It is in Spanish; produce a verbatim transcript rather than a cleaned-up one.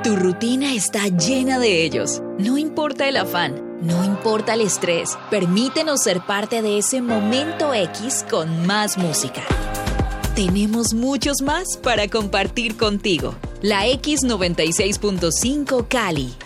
Tu rutina está llena de ellos. No importa el afán, no importa el estrés, permítenos ser parte de ese momento X con más música. Tenemos muchos más para compartir contigo. La X noventa y seis punto cinco Cali.